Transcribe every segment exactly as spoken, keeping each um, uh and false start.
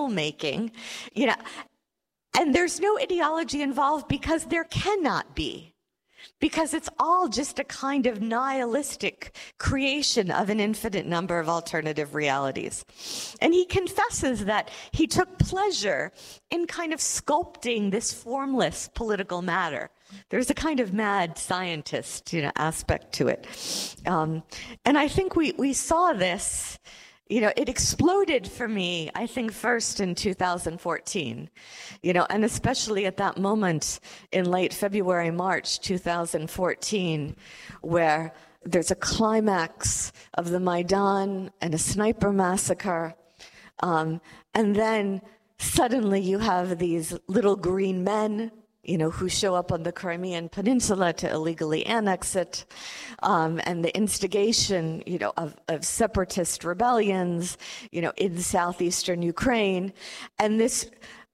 rulemaking, you know, and there's no ideology involved because there cannot be. Because it's all just a kind of nihilistic creation of an infinite number of alternative realities. And he confesses that he took pleasure in kind of sculpting this formless political matter. There's a kind of mad scientist, you know, aspect to it. Um, and I think we, we saw this. You know, it exploded for me, I think, first in two thousand fourteen, you know, and especially at that moment in late February, March two thousand fourteen, where there's a climax of the Maidan and a sniper massacre. Um, and then suddenly you have these little green men, you know, who show up on the Crimean Peninsula to illegally annex it, um, and the instigation, you know, of, of separatist rebellions, you know, in southeastern Ukraine, and this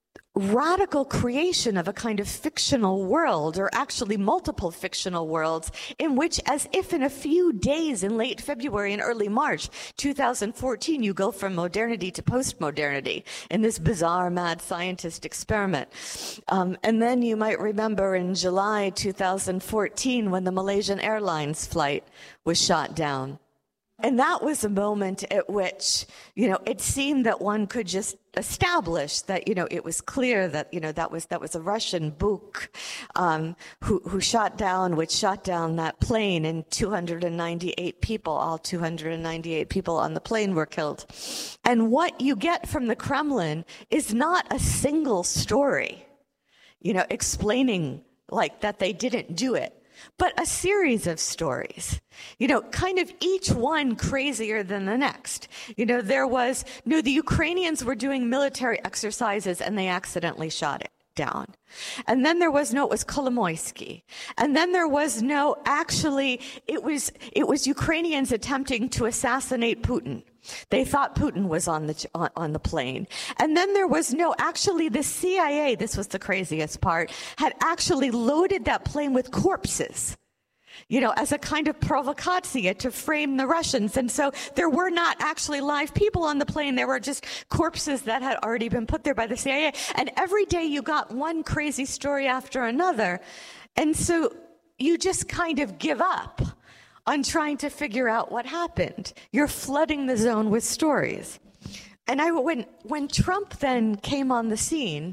radical creation of a kind of fictional world, or actually multiple fictional worlds, in which, as if in a few days in late February and early March two thousand fourteen, you go from modernity to post-modernity in this bizarre mad scientist experiment. Um, and then you might remember in July two thousand fourteen when the Malaysian Airlines flight was shot down. And that was a moment at which, you know, it seemed that one could just establish that, you know, it was clear that, you know, that was that was a Russian Buk um, who, who shot down, which shot down that plane, and two hundred ninety-eight people, all two hundred ninety-eight people on the plane were killed. And what you get from the Kremlin is not a single story, you know, explaining like that they didn't do it, but a series of stories, you know, kind of each one crazier than the next. You know, there was, no, the Ukrainians were doing military exercises and they accidentally shot it down. And then there was, no, it was Kolomoisky. And then there was, no, actually, it was, it was Ukrainians attempting to assassinate Putin. They thought Putin was on the on, on the plane. And then there was, no, actually the C I A, this was the craziest part, had actually loaded that plane with corpses, you know, as a kind of provocatia to frame the Russians. And so there were not actually live people on the plane. There were just corpses that had already been put there by the C I A. And every day you got one crazy story after another. And so you just kind of give up on trying to figure out what happened. You're flooding the zone with stories. And I, when, when Trump then came on the scene,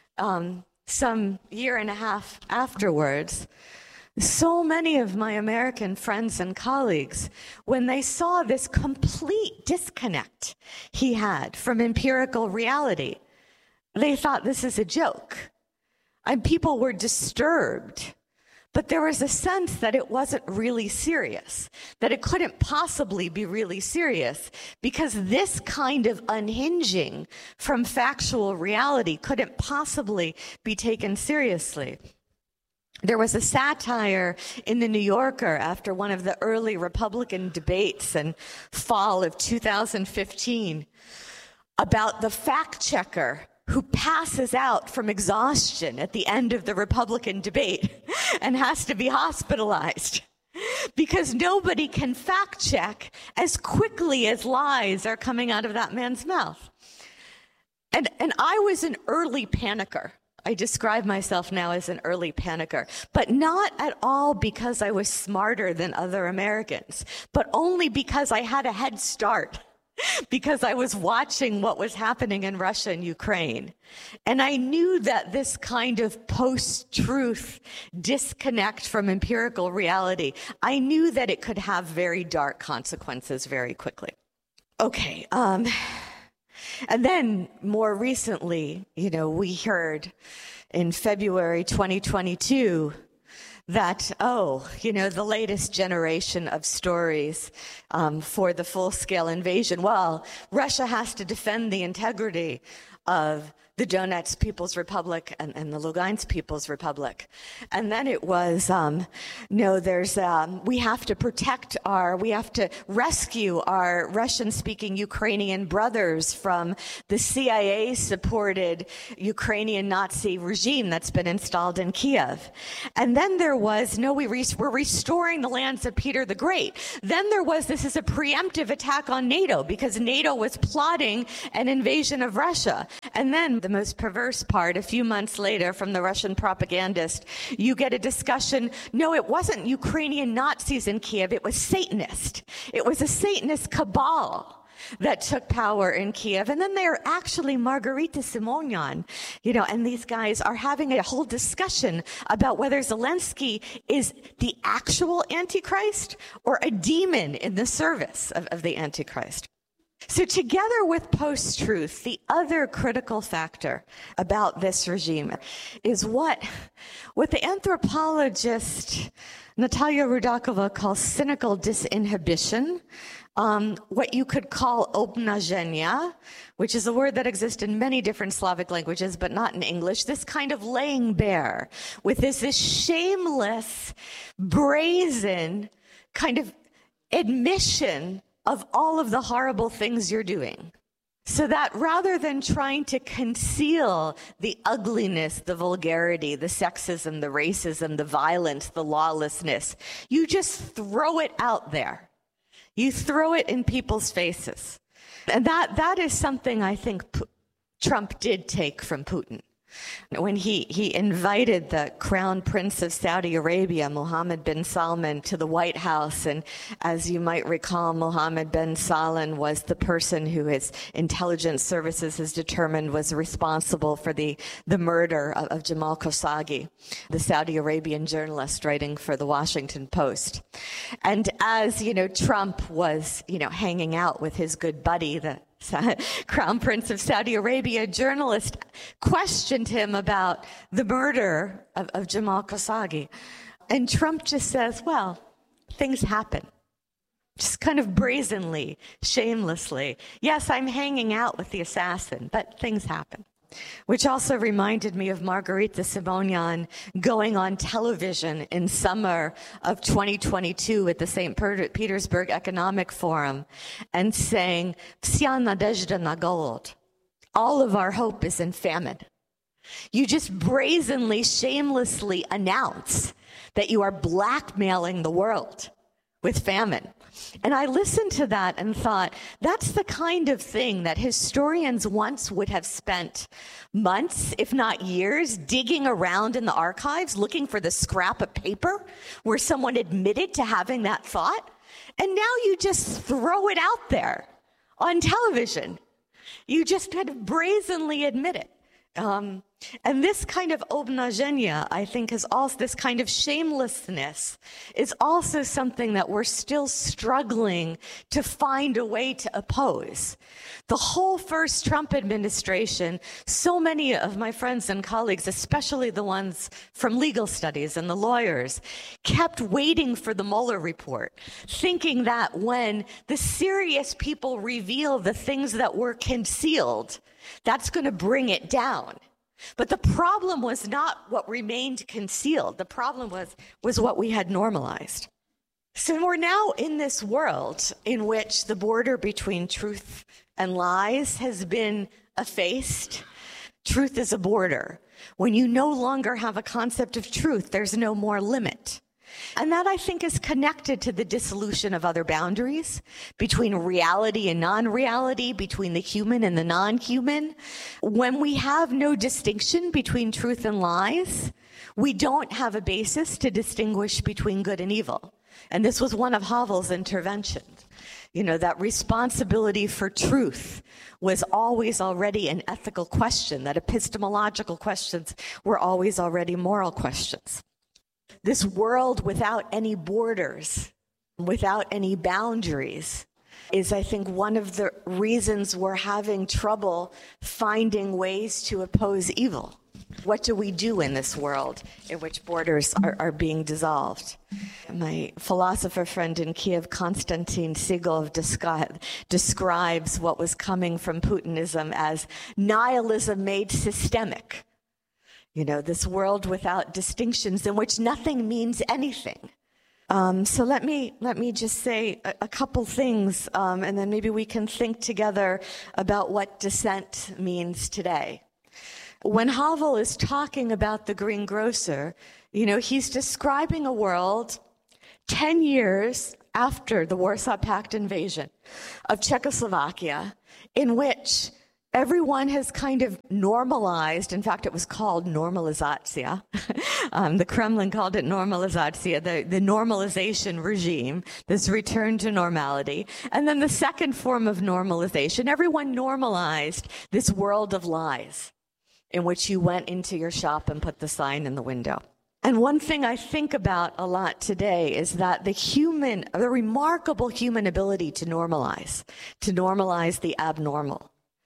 um, some year and a half afterwards, so many of my American friends and colleagues, when they saw this complete disconnect he had from empirical reality, they thought this is a joke. And people were disturbed. But there was a sense that it wasn't really serious, that it couldn't possibly be really serious, because this kind of unhinging from factual reality couldn't possibly be taken seriously. There was a satire in the New Yorker after one of the early Republican debates in fall of two thousand fifteen about the fact checker who passes out from exhaustion at the end of the Republican debate and has to be hospitalized because nobody can fact check as quickly as lies are coming out of that man's mouth. And, and I was an early panicker. I describe myself now as an early panicker, but not at all because I was smarter than other Americans, but only because I had a head start. Because I was watching what was happening in Russia and Ukraine. And I knew that this kind of post-truth disconnect from empirical reality, I knew that it could have very dark consequences very quickly. Okay, um, and then more recently, you know, we heard in February twenty twenty-two that, oh, you know, the latest generation of stories um, for the full-scale invasion. Well, Russia has to defend the integrity of the Donetsk People's Republic and, and the Lugansk People's Republic. And then it was, um, no, there's, um, we have to protect our, we have to rescue our Russian-speaking Ukrainian brothers from the C I A-supported Ukrainian Nazi regime that's been installed in Kiev. And then there was, no, we re- we're restoring the lands of Peter the Great. Then there was, this is a preemptive attack on NATO because NATO was plotting an invasion of Russia. And then the most perverse part, a few months later from the Russian propagandist, you get a discussion, no, it wasn't Ukrainian Nazis in Kiev, it was Satanist. It was a Satanist cabal that took power in Kiev. And then they're actually Margarita Simonyan, you know, and these guys are having a whole discussion about whether Zelensky is the actual Antichrist or a demon in the service of, of the Antichrist. So together with post-truth, the other critical factor about this regime is what, what the anthropologist Natalia Rudakova calls cynical disinhibition, um, what you could call obnaženia, which is a word that exists in many different Slavic languages, but not in English, this kind of laying bare with this, this shameless, brazen kind of admission of all of the horrible things you're doing. So that rather than trying to conceal the ugliness, the vulgarity, the sexism, the racism, the violence, the lawlessness, you just throw it out there. You throw it in people's faces. And that, that is something I think P- Trump did take from Putin. When he, he invited the Crown Prince of Saudi Arabia, Mohammed bin Salman, to the White House, and as you might recall, Mohammed bin Salman was the person who his intelligence services has determined was responsible for the, the murder of, of Jamal Khashoggi, the Saudi Arabian journalist writing for the Washington Post. And as, you know, Trump was, you know, hanging out with his good buddy, the Crown Prince of Saudi Arabia, a journalist questioned him about the murder of, of Jamal Khashoggi. And Trump just says, well, things happen. Just kind of brazenly, shamelessly. Yes, I'm hanging out with the assassin, but things happen. Which also reminded me of Margarita Simonyan going on television in summer of twenty twenty-two at the Saint Petersburg Economic Forum and saying, "Vся nadezhda na голод." All of our hope is in famine. You just brazenly, shamelessly announce that you are blackmailing the world with famine. And I listened to that and thought, that's the kind of thing that historians once would have spent months, if not years, digging around in the archives, looking for the scrap of paper where someone admitted to having that thought. And now you just throw it out there on television. You just kind of brazenly admit it. Um, and this kind of obnaženia, I think, is also this kind of shamelessness is also something that we're still struggling to find a way to oppose. The whole first Trump administration, so many of my friends and colleagues, especially the ones from legal studies and the lawyers, kept waiting for the Mueller report, thinking that when the serious people reveal the things that were concealed, that's going to bring it down. But the problem was not what remained concealed. The problem was, was what we had normalized. So we're now in this world in which the border between truth and lies has been effaced. Truth is a border. When you no longer have a concept of truth, there's no more limit. And that, I think, is connected to the dissolution of other boundaries between reality and non-reality, between the human and the non-human. When we have no distinction between truth and lies, we don't have a basis to distinguish between good and evil. And this was one of Havel's interventions. You know, that responsibility for truth was always already an ethical question, that epistemological questions were always already moral questions. This world without any borders, without any boundaries, is, I think, one of the reasons we're having trouble finding ways to oppose evil. What do we do in this world in which borders are, are being dissolved? My philosopher friend in Kiev, Konstantin Sigov, descri- describes what was coming from Putinism as nihilism made systemic. You know, this world without distinctions in which nothing means anything. Um, so let me let me just say a, a couple things, um, and then maybe we can think together about what dissent means today. When Havel is talking about the greengrocer, you know, he's describing a world ten years after the Warsaw Pact invasion of Czechoslovakia, in which everyone has kind of normalized. In fact, it was called normalizacja. um, the Kremlin called it normalizacja, the, the normalization regime, this return to normality. And then the second form of normalization, everyone normalized this world of lies in which you went into your shop and put the sign in the window. And one thing I think about a lot today is that the human, the remarkable human ability to normalize, to normalize the abnormal,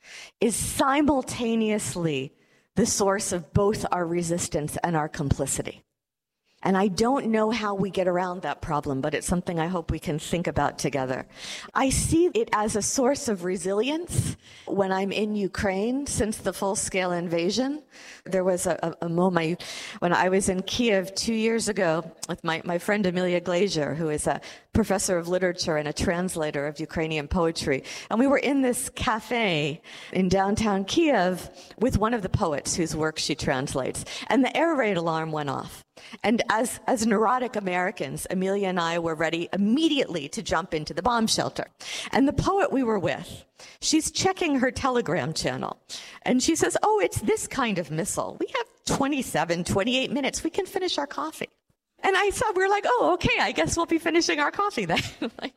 is simultaneously the source of both our resistance and our complicity. And I don't know how we get around that problem, but it's something I hope we can think about together. I see it as a source of resilience when I'm in Ukraine since the full-scale invasion. There was a, a, a moment when I was in Kiev two years ago with my, my friend Emilia Glazier, who is a professor of literature and a translator of Ukrainian poetry. And we were in this cafe in downtown Kiev with one of the poets whose work she translates. And the air raid alarm went off. And as, as neurotic Americans, Amelia and I were ready immediately to jump into the bomb shelter. And the poet we were with, she's checking her Telegram channel. And she says, oh, it's this kind of missile. We have twenty-seven, twenty-eight minutes. We can finish our coffee. And I saw, we were like, oh, okay, I guess we'll be finishing our coffee then.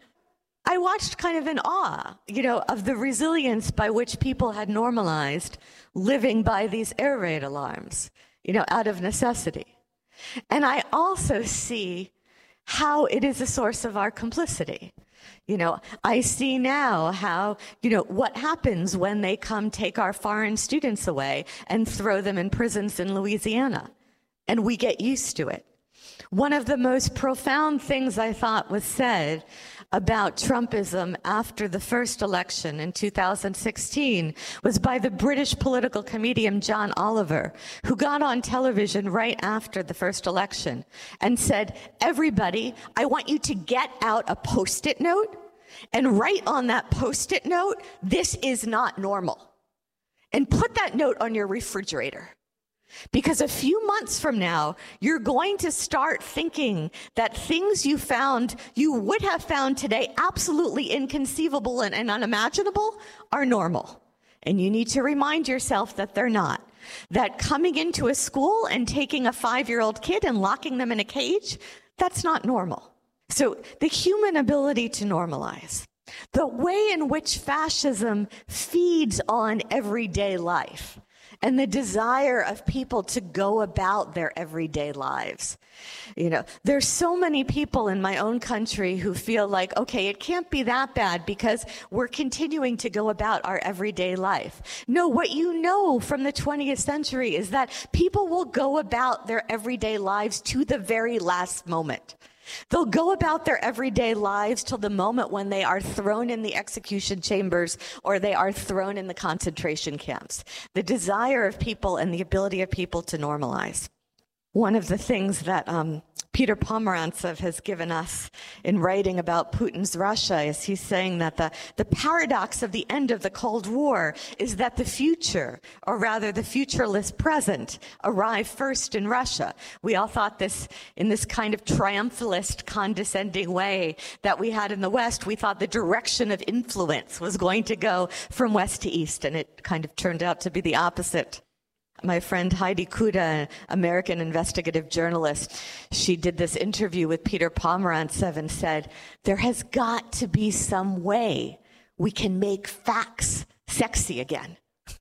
I watched kind of in awe, you know, of the resilience by which people had normalized living by these air raid alarms, you know, out of necessity. And I also see how it is a source of our complicity. You know, I see now how, you know, what happens when they come take our foreign students away and throw them in prisons in Louisiana. And we get used to it. One of the most profound things I thought was said about Trumpism after the first election in two thousand sixteen was by the British political comedian John Oliver, who got on television right after the first election and said, everybody, I want you to get out a Post-it note and write on that Post-it note, this is not normal. And put that note on your refrigerator. Because a few months from now, you're going to start thinking that things you found, you would have found today absolutely inconceivable and, and unimaginable are normal. And you need to remind yourself that they're not. That coming into a school and taking a five-year-old kid and locking them in a cage, that's not normal. So the human ability to normalize, the way in which fascism feeds on everyday life, and the desire of people to go about their everyday lives. You know, there's so many people in my own country who feel like, okay, it can't be that bad because we're continuing to go about our everyday life. No, what you know from the twentieth century is that people will go about their everyday lives to the very last moment. They'll go about their everyday lives till the moment when they are thrown in the execution chambers or they are thrown in the concentration camps. The desire of people and the ability of people to normalize. One of the things that um, Peter Pomerantsev has given us in writing about Putin's Russia is he's saying that the, the paradox of the end of the Cold War is that the future, or rather the futureless present, arrived first in Russia. We all thought this in this kind of triumphalist, condescending way that we had in the West. We thought the direction of influence was going to go from West to East, and it kind of turned out to be the opposite. My friend Heidi Kuda, an American investigative journalist, she did this interview with Peter Pomerantsev and said, there has got to be some way we can make facts sexy again.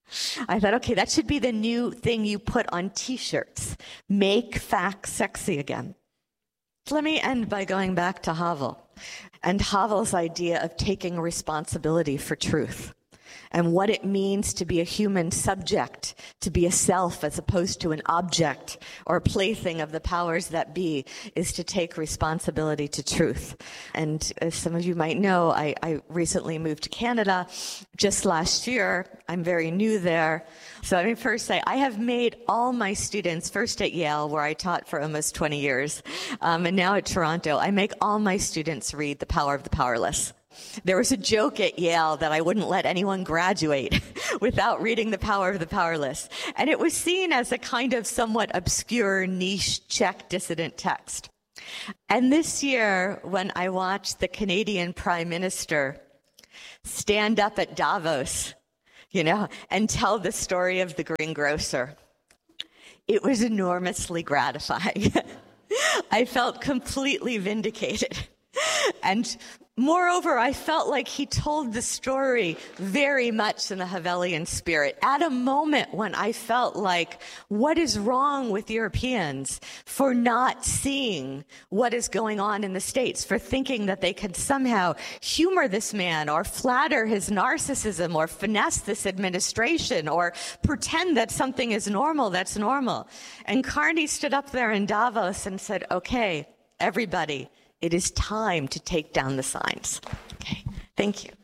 I thought, okay, that should be the new thing you put on T-shirts. Make facts sexy again. Let me end by going back to Havel and Havel's idea of taking responsibility for truth and what it means to be a human subject to to be a self as opposed to an object or plaything of the powers that be, is to take responsibility to truth. And as some of you might know, I, I recently moved to Canada just last year. I'm very new there. So let me first say, I have made all my students, first at Yale, where I taught for almost twenty years, um, and now at Toronto, I make all my students read The Power of the Powerless. There was a joke at Yale that I wouldn't let anyone graduate without reading The Power of the Powerless. And it was seen as a kind of somewhat obscure, niche, Czech dissident text. And this year, when I watched the Canadian Prime Minister stand up at Davos, you know, and tell the story of the greengrocer, it was enormously gratifying. I felt completely vindicated. And moreover, I felt like he told the story very much in the Havelian spirit, at a moment when I felt like, what is wrong with Europeans for not seeing what is going on in the States, for thinking that they could somehow humor this man or flatter his narcissism or finesse this administration or pretend that something is normal that's normal. And Carney stood up there in Davos and said, okay, everybody, it is time to take down the signs. Okay, thank you.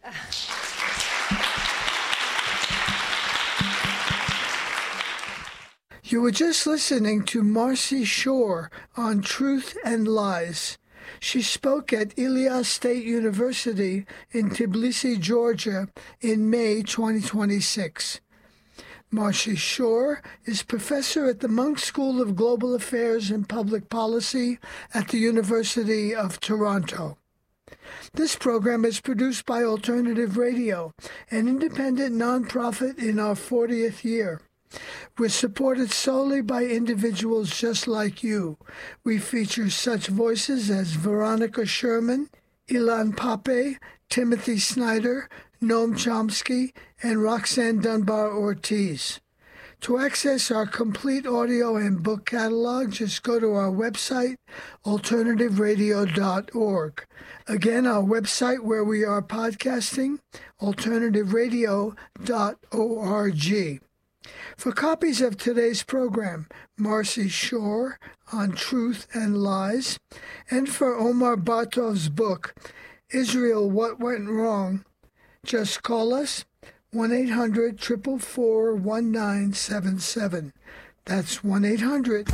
You were just listening to Marcy Shore on Truth and Lies. She spoke at Ilia State University in Tbilisi, Georgia in May twenty twenty-six. Marcy Shore is professor at the Munk School of Global Affairs and Public Policy at the University of Toronto. This program is produced by Alternative Radio, an independent nonprofit in our fortieth year. We're supported solely by individuals just like you. We feature such voices as Veronica Sherman, Ilan Pape, Timothy Snyder, Noam Chomsky, and Roxanne Dunbar-Ortiz. To access our complete audio and book catalog, just go to our website, alternative radio dot org. Again, our website where we are podcasting, alternative radio dot org. For copies of today's program, Marcy Shore on Truth and Lies, and for Omar Bartov's book, Israel, What Went Wrong, just call us, one eight hundred, four four four, one nine seven seven. That's one eight hundred.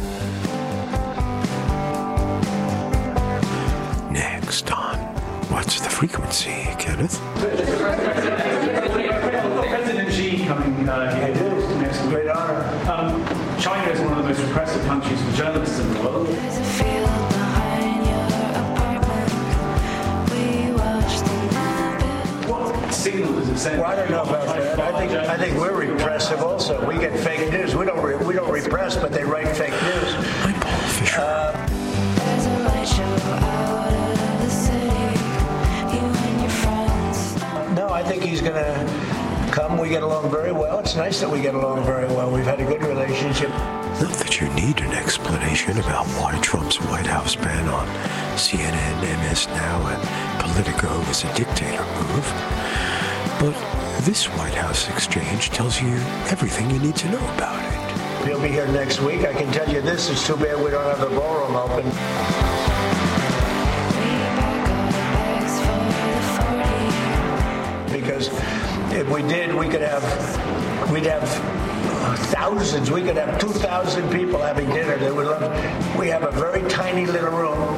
Next on What's the Frequency, Kenneth? President Xi coming uh, here next week. Great honor. Um, China is one of the most repressive countries for journalists in the world. There's a field behind your apartment. We watch the What signal does it send? Well, I don't know about that. I think I think we're repressive also. We get fake news. We don't re, we don't repress, but they write fake news. I'm Paul Fisher. Uh, There's a light show out of the city. You and your friends. no, I think he's going to come. We get along very well. It's nice that we get along very well. We've had a good relationship. Not that you need an explanation about why Trump's White House ban on C N N, M S Now, and Politico is a dictator move. But this White House exchange tells you everything you need to know about it. He'll be here next week. I can tell you this. It's too bad we don't have the ballroom open. We pack all the bags for the forty. Because if we did, we could have, we'd have thousands. We could have two thousand people having dinner. They would love. We have a very tiny little room.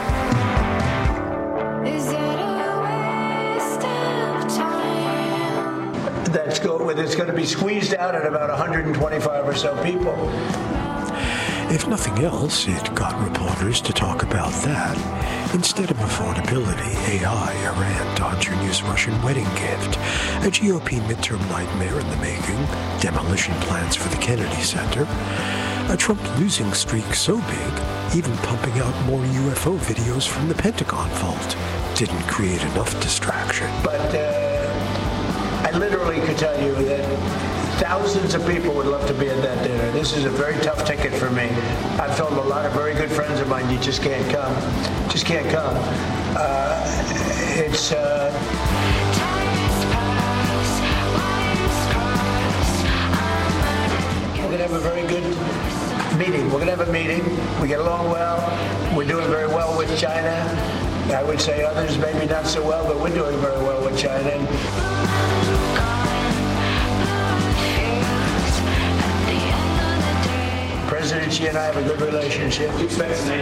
Is that a waste of time? That's go. It's going to be squeezed out at about one hundred twenty-five or so people. If nothing else, it got reporters to talk about that instead of affordability, A I, Iran, Don Junior's Russian wedding gift, a G O P midterm nightmare in the making, demolition plans for the Kennedy Center, a Trump losing streak so big, even pumping out more U F O videos from the Pentagon vault didn't create enough distraction. But uh, I literally could tell you that thousands of people would love to be at that dinner. This is a very tough ticket for me. I've told a lot of very good friends of mine, you just can't come. Just can't come. Uh, it's... Uh, good meeting. We're going to have a meeting. We get along well. We're doing very well with China. I would say others maybe not so well, but we're doing very well with China. President Xi and I have a good relationship.